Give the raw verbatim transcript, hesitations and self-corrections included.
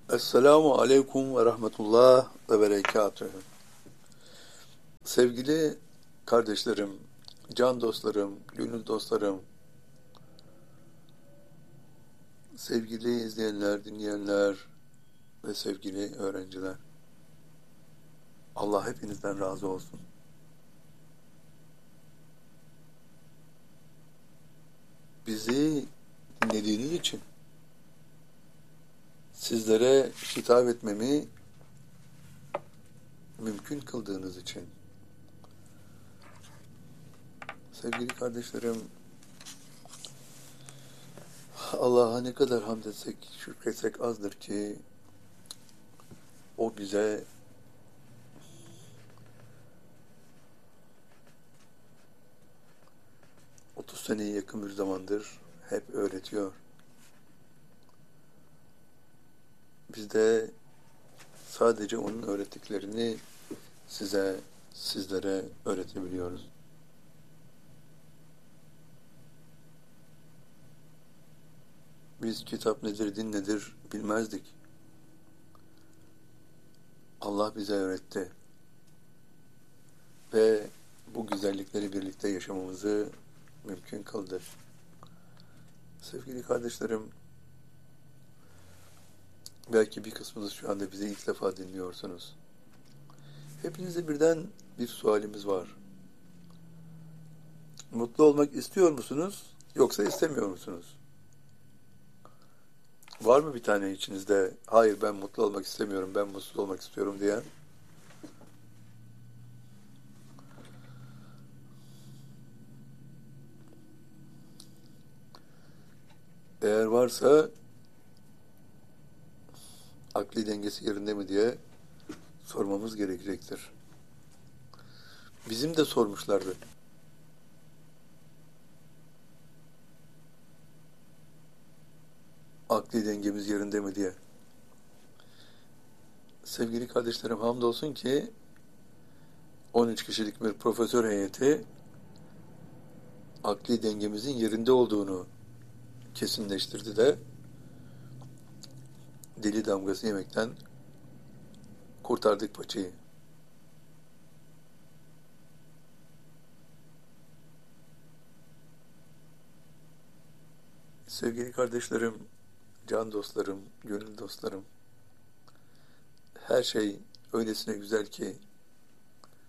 Esselamu Aleyküm ve Rahmetullah ve Berekatühü. Sevgili kardeşlerim, can dostlarım, gönül dostlarım, sevgili izleyenler, dinleyenler ve sevgili öğrenciler. Allah hepinizden razı olsun. Bizi dinlediğiniz için, sizlere hitap etmemi mümkün kıldığınız için, sevgili kardeşlerim, Allah'a ne kadar hamd etsek, şükretsek azdır ki o bize otuz seneye yakın bir zamandır hep öğretiyor. Biz de sadece onun öğrettiklerini size, sizlere öğretebiliyoruz. Biz kitap nedir, din nedir bilmezdik. Allah bize öğretti. Ve bu güzellikleri birlikte yaşamamızı mümkün kıldı. Sevgili kardeşlerim, belki bir kısmınız şu anda bizi ilk defa dinliyorsunuz. Hepinize birden bir sualimiz var. Mutlu olmak istiyor musunuz, yoksa istemiyor musunuz? Var mı bir tane içinizde, hayır ben mutlu olmak istemiyorum, ben mutsuz olmak istiyorum diyen? Eğer varsa akli dengesi yerinde mi diye sormamız gerekecektir. Bizim de sormuşlardı. Akli dengemiz yerinde mi diye. Sevgili kardeşlerim, hamdolsun ki on üç kişilik bir profesör heyeti akli dengemizin yerinde olduğunu kesinleştirdi de deli damgası yemekten kurtardık paçayı. Sevgili kardeşlerim, can dostlarım, gönül dostlarım, her şey öylesine güzel ki